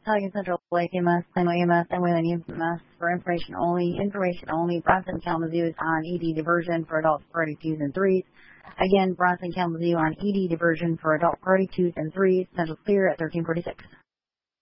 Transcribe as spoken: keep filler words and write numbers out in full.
Pelican Central, Lake E M S, Plano E M S, and Wayland E M S for information only. Information only. Bronson Kalamazoo is on E D diversion for adults party twos and threes. Again, Bronson Kalamazoo on E D diversion for adult party twos and threes. Central clear at thirteen forty-six.